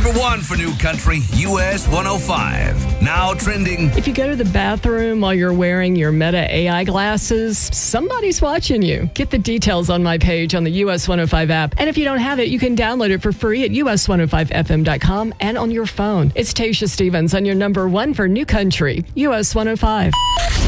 Number 1 for New Country, US 105. Now trending. If you go to the bathroom while you're wearing your Meta AI glasses, somebody's watching you. Get the details on my page on the US 105 app. And if you don't have it, you can download it for free at us105fm.com and on your phone. It's Tasha Stevens on your number 1 for New Country, US 105.